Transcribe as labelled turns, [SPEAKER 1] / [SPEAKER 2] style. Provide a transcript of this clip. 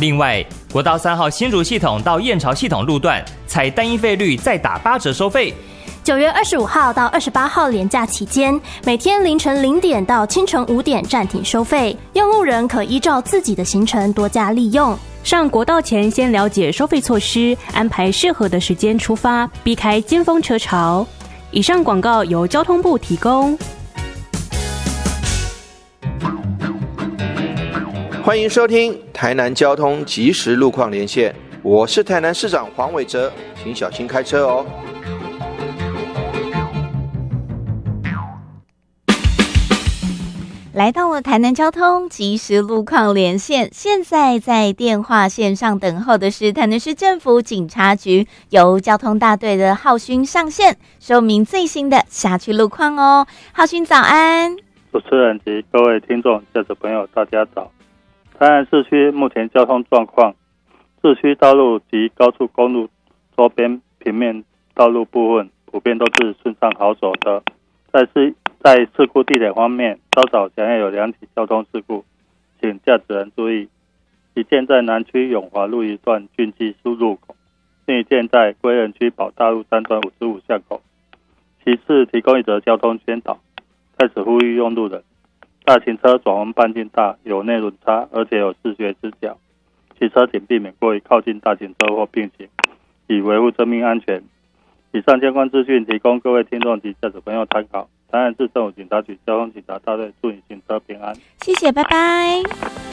[SPEAKER 1] 另外，国道3号新竹系统到燕巢系统路段采单一费率再打8折收费。
[SPEAKER 2] 9月25号到28号连假期间，每天凌晨0点到清晨5点暂停收费，用路人可依照自己的行程多加利用。
[SPEAKER 3] 上国道前先了解收费措施，安排适合的时间出发，避开尖峰车潮。以上广告由交通部提供。
[SPEAKER 4] 欢迎收听台南交通即时路况连线，我是台南市长黄伟哲，请小心开车哦。
[SPEAKER 5] 来到了台南交通即时路况连线，现在在电话线上等候的是台南市政府警察局由交通大队的浩勋上线，说明最新的辖区路况哦。浩勋早安。
[SPEAKER 6] 主持人及各位听众驾驶朋友大家早。台南市区目前交通状况，市区道路及高速公路周边平面道路部分普遍都是顺畅好走的。在事故地点方面，稍早前有2起交通事故，请驾驶人注意。一件在南区永华路一段郡基路路口，另一件在归仁区保大路3段55巷口。其次，提供一则交通宣导，在此呼吁用路人：大型车转弯半径大，有内轮差，而且有视觉死角，骑车请避免过于靠近大型车或并行，以维护生命安全。以上相关资讯提供各位听众及驾驶朋友参考。台南市政府警察局交通警察大队祝你行车平安。
[SPEAKER 5] 谢谢，拜拜。